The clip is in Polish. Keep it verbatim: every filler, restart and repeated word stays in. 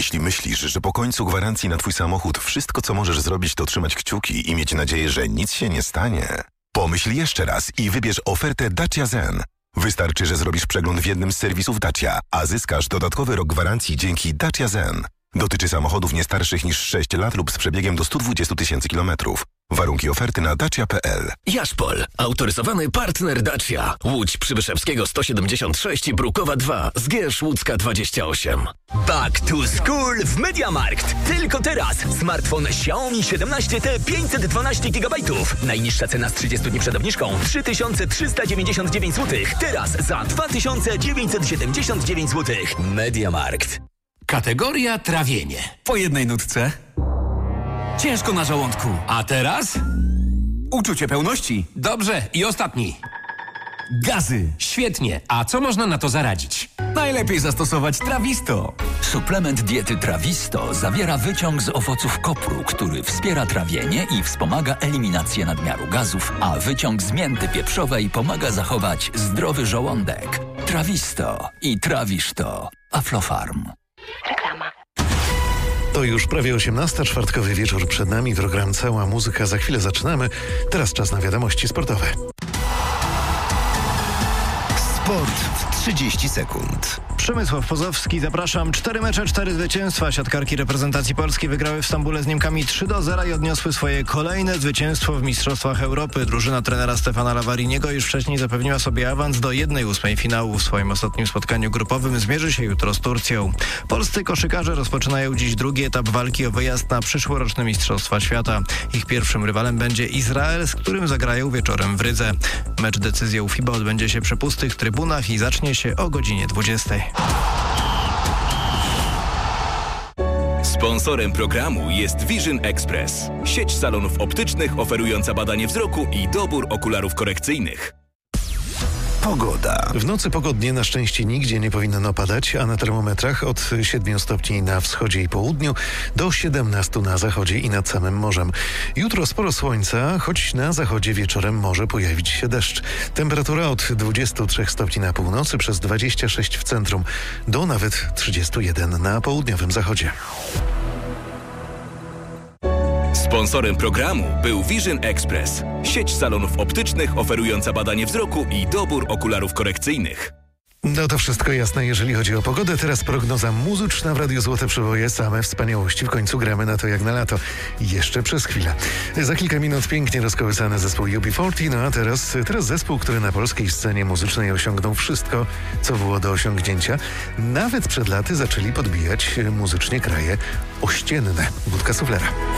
Jeśli myślisz, że po końcu gwarancji na twój samochód wszystko, co możesz zrobić, to trzymać kciuki i mieć nadzieję, że nic się nie stanie, pomyśl jeszcze raz i wybierz ofertę Dacia Zen. Wystarczy, że zrobisz przegląd w jednym z serwisów Dacia, a zyskasz dodatkowy rok gwarancji dzięki Dacia Zen. Dotyczy samochodów nie starszych niż sześć lat lub z przebiegiem do sto dwadzieścia tysięcy kilometrów. Warunki oferty na dacia kropka p l. Jaszpol, autoryzowany partner Dacia. Łódź Przybyszewskiego sto siedemdziesiąt sześć, Brukowa dwa, Zgierz Łódzka dwadzieścia osiem. Back to school w MediaMarkt. Tylko teraz. Smartfon Xiaomi siedemnaście T pięćset dwanaście gigabajtów. Najniższa cena z trzydziestu dni przed obniżką trzy tysiące trzysta dziewięćdziesiąt dziewięć złotych. Teraz za dwa tysiące dziewięćset siedemdziesiąt dziewięć złotych. MediaMarkt. Kategoria trawienie. Po jednej nutce. Ciężko na żołądku. A teraz? Uczucie pełności. Dobrze. I ostatni. Gazy. Świetnie. A co można na to zaradzić? Najlepiej zastosować Trawisto. Suplement diety Trawisto zawiera wyciąg z owoców kopru, który wspiera trawienie i wspomaga eliminację nadmiaru gazów, a wyciąg z mięty pieprzowej pomaga zachować zdrowy żołądek. Trawisto i trawisz to. Aflofarm. Reklama. To już prawie osiemnasta, czwartkowy wieczór przed nami, program Cała Muzyka. Za chwilę zaczynamy. Teraz czas na wiadomości sportowe. Sport w trzydzieści sekund. Przemysław Pozowski, zapraszam. Cztery mecze, cztery zwycięstwa. Siatkarki reprezentacji Polski wygrały w Stambule z Niemkami trzy do zera i odniosły swoje kolejne zwycięstwo w Mistrzostwach Europy. Drużyna trenera Stefana Lavariniego już wcześniej zapewniła sobie awans do jednej ósmej finału. W swoim ostatnim spotkaniu grupowym zmierzy się jutro z Turcją. Polscy koszykarze rozpoczynają dziś drugi etap walki o wyjazd na przyszłoroczne Mistrzostwa Świata. Ich pierwszym rywalem będzie Izrael, z którym zagrają wieczorem w Rydze. Mecz decyzją FIBA odbędzie się przy pustych trybunach i zacznie się o godzinie dwudziestej. Sponsorem programu jest Vision Express, sieć salonów optycznych oferująca badanie wzroku i dobór okularów korekcyjnych. Pogoda. W nocy pogodnie, na szczęście nigdzie nie powinno padać, a na termometrach od siedmiu stopni na wschodzie i południu do siedemnastu na zachodzie i nad samym morzem. Jutro sporo słońca, choć na zachodzie wieczorem może pojawić się deszcz. Temperatura od dwudziestu trzech stopni na północy przez dwadzieścia sześć w centrum do nawet trzydziestu jeden na południowym zachodzie. Sponsorem programu był Vision Express, sieć salonów optycznych oferująca badanie wzroku i dobór okularów korekcyjnych. No to wszystko jasne, jeżeli chodzi o pogodę. Teraz prognoza muzyczna w Radiu Złote Przeboje. Same wspaniałości. W końcu gramy na to jak na lato. Jeszcze przez chwilę. Za kilka minut pięknie rozkołysany zespół U B czterdzieści. No a teraz, teraz zespół, który na polskiej scenie muzycznej osiągnął wszystko, co było do osiągnięcia. Nawet przed laty zaczęli podbijać muzycznie kraje ościenne. Budka Suflera.